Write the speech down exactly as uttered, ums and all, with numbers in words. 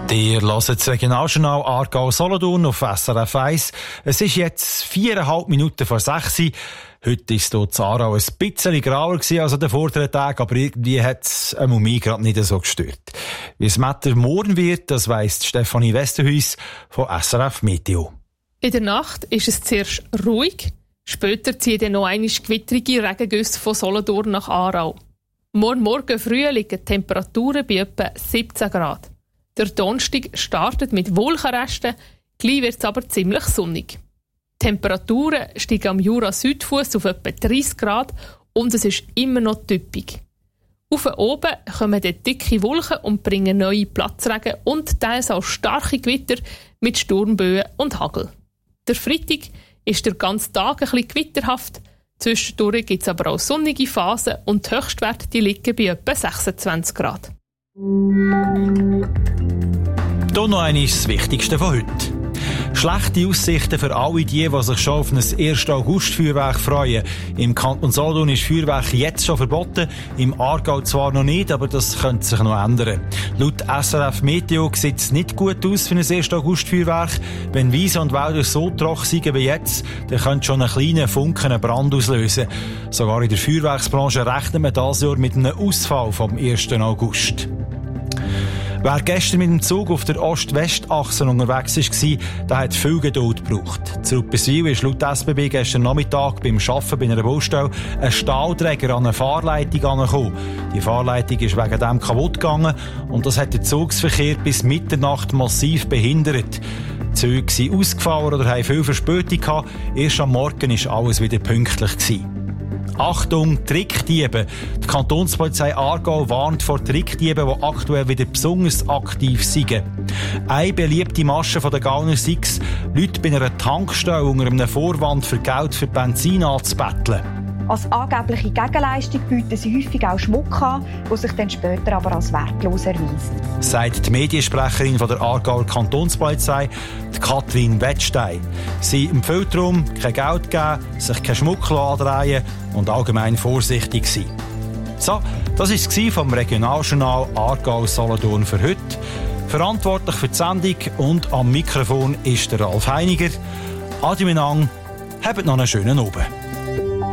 Ihr hört das Regionaljournal Aargau-Solothurn auf S R F eins. Es ist jetzt viereinhalb Minuten vor sechs. Heute war es hier in Aarau ein bisschen grauer als an den vorderen Tagen, aber irgendwie hat es mich gerade nicht so gestört. Wie das Wetter morgen wird, das weiss Stefanie Westerhuis von S R F Meteo. In der Nacht ist es zuerst ruhig, später ziehen dann noch einmal gewittrige Regengüsse von Solothurn nach Aarau. Morgen Morgen früh liegen die Temperaturen bei etwa siebzehn Grad. Der Donnerstag startet mit Wolkenresten, gleich wird es aber ziemlich sonnig. Die Temperaturen steigen am Jura-Südfuss auf etwa dreißig Grad und es ist immer noch typisch. Auf oben kommen dann dicke Wolken und bringen neue Platzregen und teils auch starke Gewitter mit Sturmböen und Hagel. Der Freitag ist der ganze Tag ein bisschen gewitterhaft, zwischendurch gibt es aber auch sonnige Phasen und die Höchstwerte die liegen bei etwa sechsundzwanzig Grad. Hier noch einmal das Wichtigste von heute. Schlechte Aussichten für alle die, die sich schon auf ein ersten August-Feuerwerk freuen. Im Kanton Solothurn ist Feuerwerk jetzt schon verboten, im Aargau zwar noch nicht, aber das könnte sich noch ändern. Laut S R F Meteo sieht es nicht gut aus für ein ersten August-Feuerwerk. Wenn Wiesen und Wälder so trocken sind wie jetzt, dann könnte schon einen kleinen Funken einen Brand auslösen. Sogar in der Feuerwerksbranche rechnet man dieses Jahr mit einem Ausfall vom ersten August. Wer gestern mit dem Zug auf der Ost-West-Achse unterwegs war, der hat viel Geduld gebraucht. Zu Rupperswil ist laut S B B gestern Nachmittag beim Arbeiten bei einer Baustelle ein Stahlträger an eine Fahrleitung angekommen. Die Fahrleitung ist wegen dem kaputt gegangen und das hat den Zugsverkehr bis Mitternacht massiv behindert. Die Züge sind ausgefallen oder haben viel Verspätung gehabt. Erst am Morgen war alles wieder pünktlich gewesen. Achtung, Trickdiebe! Die Kantonspolizei Aargau warnt vor Trickdieben, die aktuell wieder besonders aktiv sind. Eine beliebte Masche der Gauner sei es, Leute bei einer Tankstelle unter einem Vorwand für Geld für Benzin anzubetteln. Als angebliche Gegenleistung bieten sie häufig auch Schmuck an, der sich dann später aber als wertlos erweist. Sagt die Mediensprecherin von der Aargauer Kantonspolizei, Katrin Wettstein. Sie empfiehlt darum, kein Geld geben, sich keinen Schmuck andrehen und allgemein vorsichtig sein. So, das war es vom Regionaljournal Aargau-Solothurn für heute. Verantwortlich für die Sendung und am Mikrofon ist der Ralf Heiniger. Adi Menang, habt noch einen schönen Abend.